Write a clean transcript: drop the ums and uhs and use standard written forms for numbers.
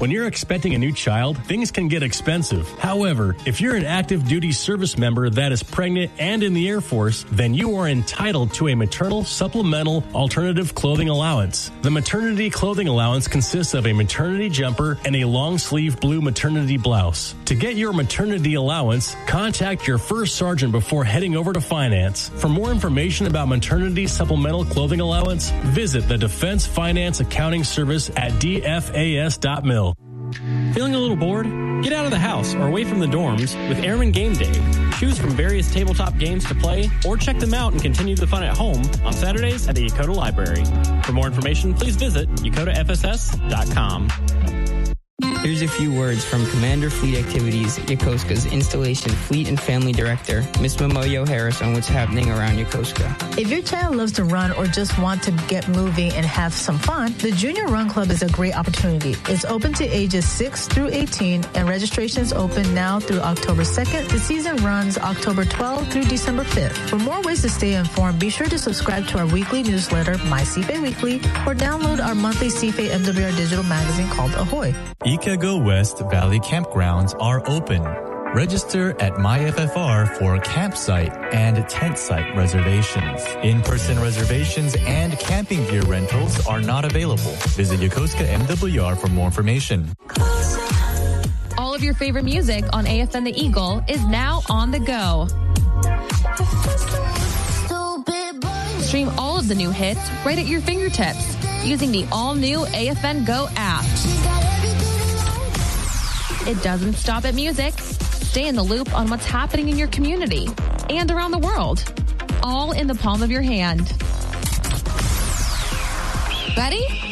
When you're expecting a new child, things can get expensive. However, if you're an active duty service member that is pregnant and in the Air Force, then you are entitled to a maternal supplemental alternative clothing allowance. The maternity clothing allowance consists of a maternity jumper and a long sleeve blue maternity blouse. To get your maternity allowance, contact your first sergeant before heading over to finance. For more information about maternity supplemental clothing allowance, visit the Defense Finance Accounting Service at dfas.mil. Feeling a little bored? Get out of the house or away from the dorms with Airman Game Day. Choose from various tabletop games to play or check them out and continue the fun at home on Saturdays at the Yokota Library. For more information, please visit yokotafss.com. Here's a few words from Commander Fleet Activities, Yokosuka's Installation Fleet and Family Director, Ms. Momoyo Harris, on what's happening around Yokosuka. If your child loves to run or just want to get moving and have some fun, the Junior Run Club is a great opportunity. It's open to ages 6 through 18, and registration is open now through October 2nd. The season runs October 12th through December 5th. For more ways to stay informed, be sure to subscribe to our weekly newsletter, My CFA Weekly, or download our monthly CFA MWR digital magazine called Ahoy. Ikago West Valley campgrounds are open. Register at MyFFR for campsite and tent site reservations. In-person reservations and camping gear rentals are not available. Visit Yokosuka MWR for more information. All of your favorite music on AFN The Eagle is now on the go. Stream all of the new hits right at your fingertips using the all-new AFN Go app. It doesn't stop at music. Stay in the loop on what's happening in your community and around the world, all in the palm of your hand. Ready?